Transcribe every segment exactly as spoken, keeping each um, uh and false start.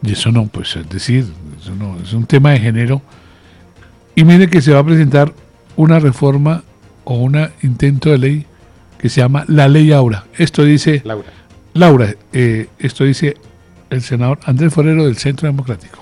Y eso no, pues es decir, eso no, es un tema de género. Y mire que se va a presentar una reforma o un intento de ley que se llama la Ley Aura. Esto dice Laura. Laura, eh, esto dice el senador Andrés Forero del Centro Democrático.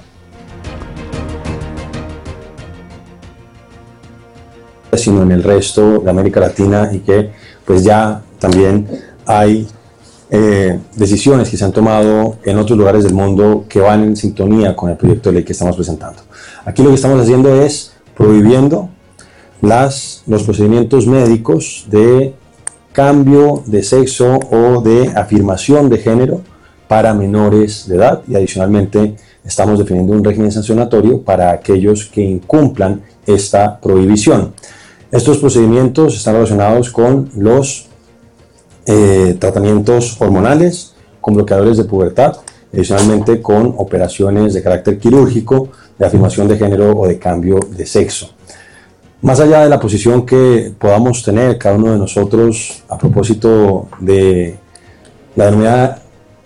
Sino en el resto de América Latina, y que pues ya también hay eh, decisiones que se han tomado en otros lugares del mundo que van en sintonía con el proyecto de ley que estamos presentando. Aquí lo que estamos haciendo es prohibiendo las, los procedimientos médicos de cambio de sexo o de afirmación de género para menores de edad, y adicionalmente estamos definiendo un régimen sancionatorio para aquellos que incumplan esta prohibición. Estos procedimientos están relacionados con los eh, tratamientos hormonales, con bloqueadores de pubertad, adicionalmente con operaciones de carácter quirúrgico, de afirmación de género o de cambio de sexo. Más allá de la posición que podamos tener cada uno de nosotros a propósito de la denominada,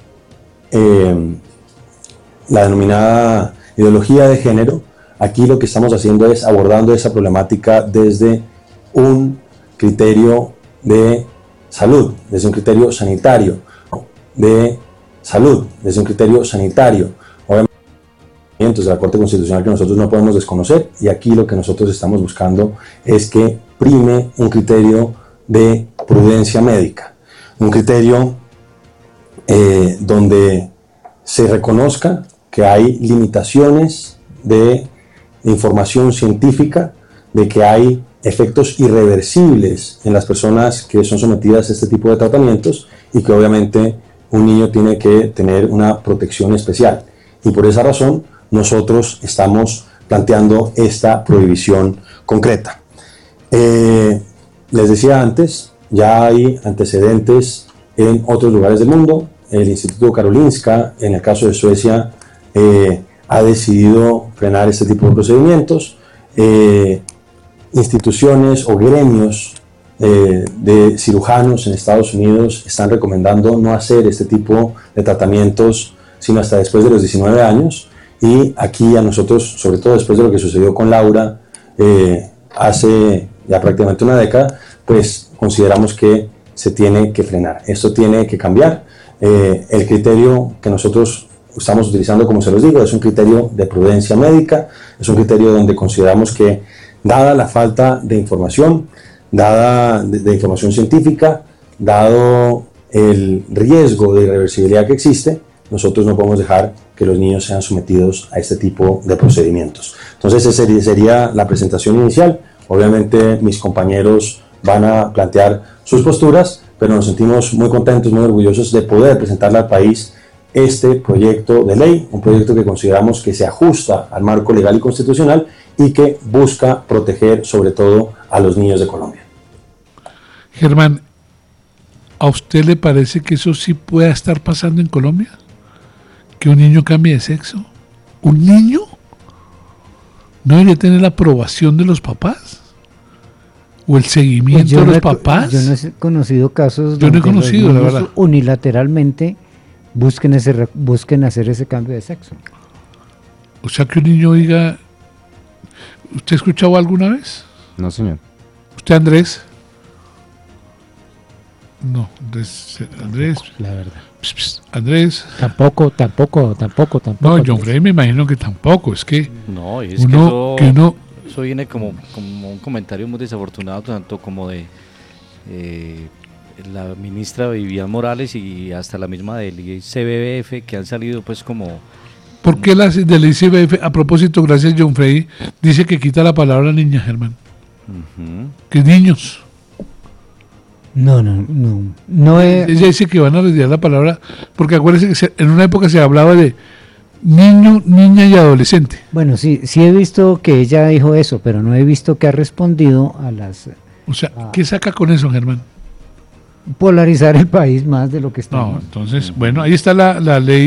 eh, la denominada ideología de género, aquí lo que estamos haciendo es abordando esa problemática desde un criterio de salud, desde un criterio sanitario, de salud, desde un criterio sanitario, obviamente de la Corte Constitucional que nosotros no podemos desconocer, y aquí lo que nosotros estamos buscando es que prime un criterio de prudencia médica, un criterio eh, donde se reconozca que hay limitaciones de información científica, de que hay efectos irreversibles en las personas que son sometidas a este tipo de tratamientos, y que obviamente un niño tiene que tener una protección especial. Y por esa razón nosotros estamos planteando esta prohibición concreta. Eh, les decía antes, ya hay antecedentes en otros lugares del mundo. El Instituto Karolinska, en el caso de Suecia, eh, ha decidido frenar este tipo de procedimientos. Eh, instituciones o gremios eh, de cirujanos en Estados Unidos están recomendando no hacer este tipo de tratamientos sino hasta después de los diecinueve años, y aquí a nosotros, sobre todo después de lo que sucedió con Laura eh, hace ya prácticamente una década, pues consideramos que se tiene que frenar. Esto tiene que cambiar. Eh, el criterio que nosotros estamos utilizando, como se los digo, es un criterio de prudencia médica, es un criterio donde consideramos que, dada la falta de información, dada de, de información científica, dado el riesgo de irreversibilidad que existe, nosotros no podemos dejar que los niños sean sometidos a este tipo de procedimientos. Entonces, esa sería, sería la presentación inicial. Obviamente mis compañeros van a plantear sus posturas, pero nos sentimos muy contentos, muy orgullosos de poder presentarle al país este proyecto de ley, un proyecto que consideramos que se ajusta al marco legal y constitucional y que busca proteger sobre todo a los niños de Colombia. Germán, ¿a usted le parece que eso sí pueda estar pasando en Colombia? ¿Que un niño cambie de sexo? ¿Un niño? ¿No debería tener la aprobación de los papás? ¿O el seguimiento pues de los no he, papás? Yo no he conocido casos yo no he conocido, la verdad, unilateralmente busquen, ese, busquen hacer ese cambio de sexo. O sea, que un niño diga... ¿Usted ha escuchado alguna vez? No, señor. ¿Usted, Andrés? No, Andrés... Andrés la verdad. Pss, pss, Andrés... Tampoco, tampoco, tampoco, tampoco. No, John Frey me imagino que tampoco, es que... No, es uno, que, eso, que uno... eso viene como, como un comentario muy desafortunado, tanto como de... Eh, la ministra Vivian Morales y hasta la misma del I C B B F, que han salido pues como... ¿Por qué la del I C B F, a propósito, gracias John Frey, dice que quita la palabra niña, Germán? Uh-huh. Que niños. No, no, no. no es... Ella dice que van a retirar la palabra, porque acuérdense que se, en una época se hablaba de niño, niña y adolescente. Bueno, sí, sí he visto que ella dijo eso, pero no he visto que ha respondido a las... O sea, a... ¿qué saca con eso, Germán? Polarizar el país más de lo que está. No, entonces, bueno, ahí está la, la ley